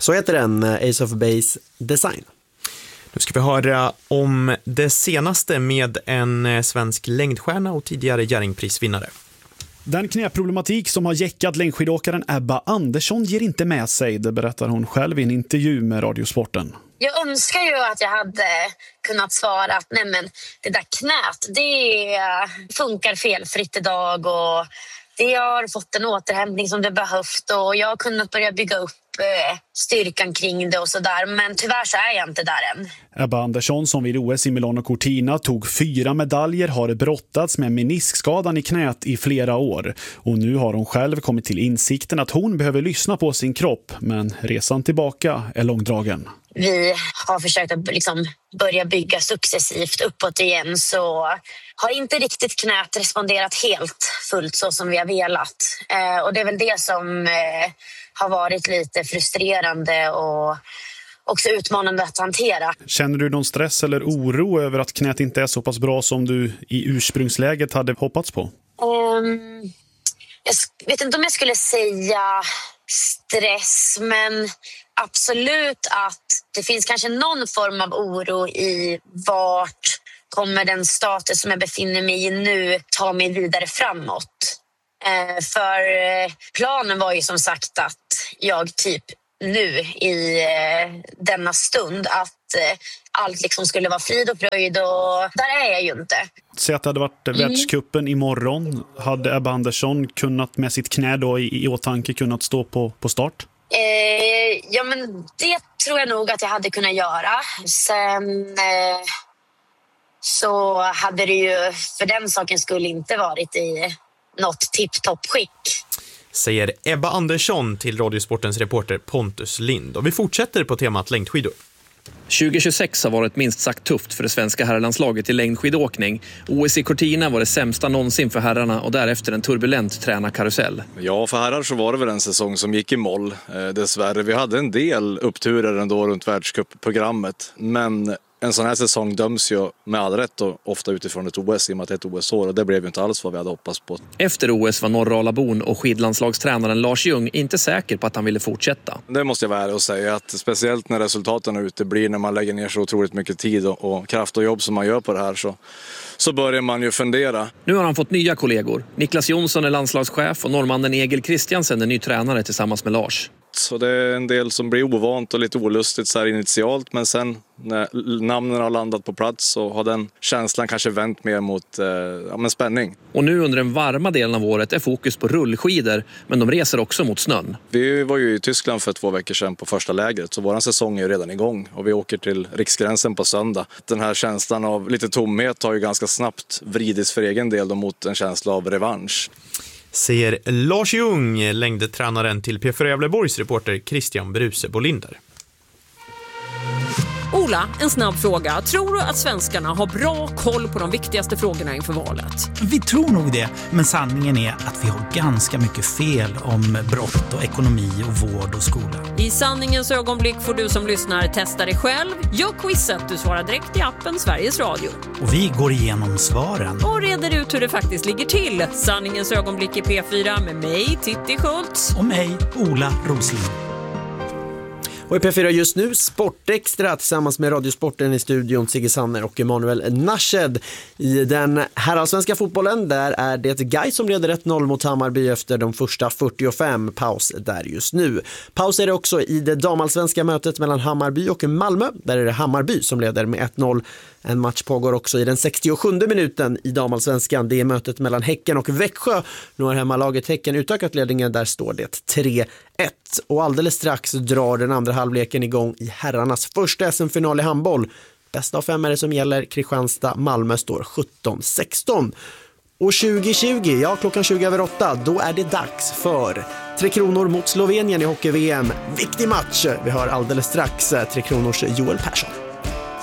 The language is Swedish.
Så heter den, Ace of Base Design. Nu ska vi höra om det senaste med en svensk längdstjärna och tidigare Jerringprisvinnare. Den knäproblematik som har jäckat längdskidåkaren Ebba Andersson ger inte med sig, det berättar hon själv i en intervju med Radiosporten. Jag önskar ju att jag hade kunnat svara att nej men det där knät, det funkar felfritt idag och det har fått en återhämtning som det behövt och jag har kunnat börja bygga upp styrkan kring det och sådär, men tyvärr så är jag inte där än. Ebba Andersson, som vid OS i Milano Cortina tog 4 medaljer, har brottats med meniskskadan i knät i flera år. Och nu har hon själv kommit till insikten att hon behöver lyssna på sin kropp, men resan tillbaka är långdragen. Vi har försökt att börja bygga successivt uppåt igen, så har inte riktigt knät responderat helt fullt så som vi har velat. Och det är väl det som har varit lite frustrerande och också utmanande att hantera. Känner du någon stress eller oro över att knät inte är så pass bra som du i ursprungsläget hade hoppats på? Jag vet inte om jag skulle säga stress, men absolut att det finns kanske någon form av oro i vart kommer den status som jag befinner mig i nu ta mig vidare framåt. För planen var ju som sagt att jag typ nu i denna stund att allt skulle vara frid och fröjd, och där är jag ju inte. Säg att det hade varit världscupen imorgon. Hade Ebba Andersson kunnat med sitt knä då i åtanke kunnat stå på start? Ja, men det tror jag nog att jag hade kunnat göra. Sen så hade det ju för den saken skulle inte varit i något tipptopp-skick. Säger Ebba Andersson till Radiosportens reporter Pontus Lind. Och vi fortsätter på temat längdskidor. 2026 har varit minst sagt tufft för det svenska herrlandslaget i längdskidåkning. OS i Cortina var det sämsta någonsin för herrarna och därefter en turbulent tränarkarusell. Ja, för herrar så var det väl en säsong som gick i moll. Dessvärre, vi hade en del uppturer ändå runt världscupprogrammet. Men en sån här säsong döms ju med all rätt och ofta utifrån ett OS i och med att det är ett OS-år, och det blev ju inte alls vad vi hade hoppats på. Efter OS var Norralabon och skidlandslagstränaren Lars Ljung inte säker på att han ville fortsätta. Det måste jag vara ärlig och säga, att speciellt när resultaten uteblir, när man lägger ner så otroligt mycket tid och kraft och jobb som man gör på det här, så börjar man ju fundera. Nu har han fått nya kollegor. Niklas Jonsson är landslagschef och norrmannen Egil Kristiansen är ny tränare tillsammans med Lars. Så det är en del som blir ovant och lite olustigt så här initialt, men sen när namnen har landat på plats så har den känslan kanske vänt mer mot spänning. Och nu under den varma delen av året är fokus på rullskidor, men de reser också mot snön. Vi var ju i Tyskland för 2 veckor sedan på första lägret, så vår säsong är redan igång och vi åker till riksgränsen på söndag. Den här känslan av lite tomhet har ju ganska snabbt vridits för egen del mot en känsla av revansch. Säger Lars Ljung, längdtränaren till P4 Gävleborgs reporter Christian Bruse Bolinder. Ola, en snabb fråga. Tror du att svenskarna har bra koll på de viktigaste frågorna inför valet? Vi tror nog det, men sanningen är att vi har ganska mycket fel om brott och ekonomi och vård och skola. I sanningens ögonblick får du som lyssnar testa dig själv. Gör quizet, du svarar direkt i appen Sveriges Radio. Och vi går igenom svaren. Och reder ut hur det faktiskt ligger till. Sanningens ögonblick i P4 med mig, Titti Schultz. Och mig, Ola Rosling. Och i P4 just nu Sportextra tillsammans med Radiosporten i studion, Sigge Sanner och Emanuel Narshed. I den herrallsvenska fotbollen där är det Gais som leder 1-0 mot Hammarby efter de första 45, paus där just nu. Paus är det också i det damallsvenska mötet mellan Hammarby och Malmö, där är det Hammarby som leder med 1-0. En match pågår också i den 67:e minuten i damallsvenskan. Det är mötet mellan Häcken och Växjö. Nu har hemmalaget Häcken utökat ledningen, där står det 3-1. Och alldeles strax drar den andra halvleken igång i herrarnas första SM-final i handboll. Bästa av 5 är det som gäller. Kristianstad-Malmö står 17-16. Och 2020, ja, klockan 20:08, då är det dags för 3 Kronor mot Slovenien i hockey-VM. Viktig match. Vi hör alldeles strax 3 Kronors Joel Persson.